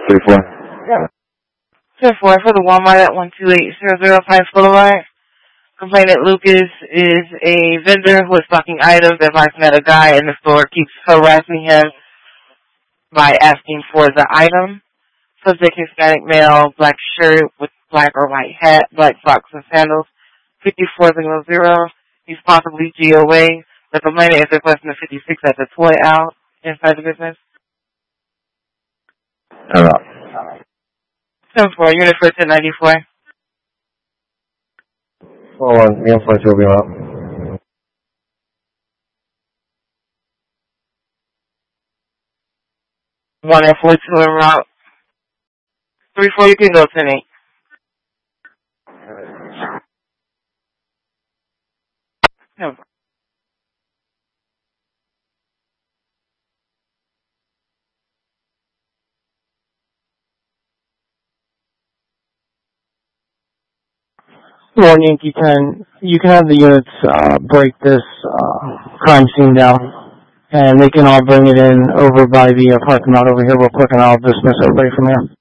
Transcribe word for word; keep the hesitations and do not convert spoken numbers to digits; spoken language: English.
three four. Yeah. ten four for the Walmart at one two eight zero zero Pines Boulevard. Complainant Lucas is a vendor who is stocking items and advising that a guy in the store keeps harassing him by asking for the item. Subject Hispanic male, black shirt with black or white hat, black socks and sandals, fifty-four hundred. He's possibly G O A. The complainant is requesting the fifty-six at the toy out inside the business. I'm out. ten four, unit for ten ninety-four. Hold on, me and Fletcher will be out. one at four two en route. three four, you can go ten eight. ten four. One Yankee ten, you can have the units uh, break this uh, crime scene down, and they can all bring it in over by the uh, parking lot over here real quick, and I'll dismiss everybody from here.